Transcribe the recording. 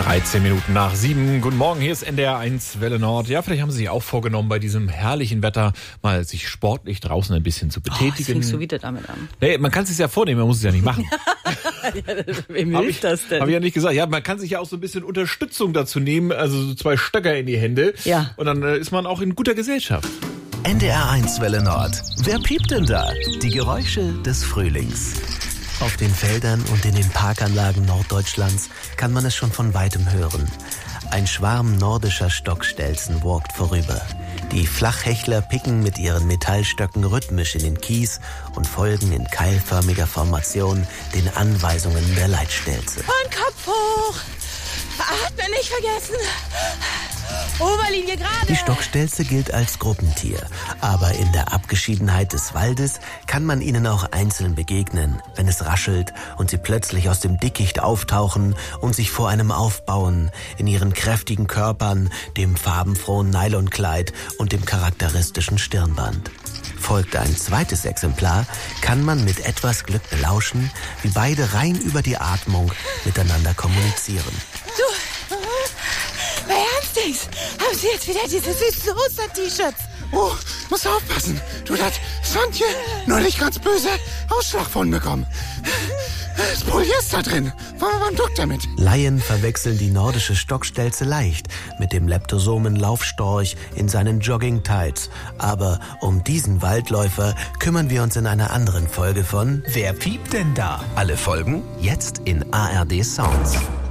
13:07. Guten Morgen, hier ist NDR 1 Welle Nord. Ja, vielleicht haben Sie sich auch vorgenommen, bei diesem herrlichen Wetter mal sich sportlich draußen ein bisschen zu betätigen. Jetzt fängst du wieder damit an. Nee, man kann es sich ja vornehmen, man muss es ja nicht machen. Ja, wem hilft das denn? Habe ich ja nicht gesagt. Ja, man kann sich ja auch so ein bisschen Unterstützung dazu nehmen, also so 2 Stöcker in die Hände. Ja. Und dann ist man auch in guter Gesellschaft. NDR 1 Welle Nord. Wer piept denn da? Die Geräusche des Frühlings. Auf den Feldern und in den Parkanlagen Norddeutschlands kann man es schon von weitem hören. Ein Schwarm nordischer Stockstelzen walkt vorüber. Die Flachhechler picken mit ihren Metallstöcken rhythmisch in den Kies und folgen in keilförmiger Formation den Anweisungen der Leitstelze. Und Kopf hoch! Atmen nicht vergessen! Oberlinie gerade! Die Stockstelze gilt als Gruppentier, aber in der Abgeschiedenheit des Waldes kann man ihnen auch einzeln begegnen, wenn es raschelt und sie plötzlich aus dem Dickicht auftauchen und sich vor einem aufbauen, in ihren kräftigen Körpern, dem farbenfrohen Nylonkleid und dem charakteristischen Stirnband. Folgt ein zweites Exemplar, kann man mit etwas Glück belauschen, wie beide rein über die Atmung miteinander kommunizieren. Du, bei Ernstings, haben Sie jetzt wieder diese süßen Oster-T-Shirts? Oh, muss aufpassen. Du, das Sandje neulich ganz böse Ausschlag von bekommen. Das Polyester drin. Wann duckt er mit? Laien verwechseln die nordische Stockstelze leicht mit dem Leptosomen-Laufstorch in seinen Jogging-Tights. Aber um diesen Waldläufer kümmern wir uns in einer anderen Folge von Wer piept denn da? Alle Folgen jetzt in ARD Sounds.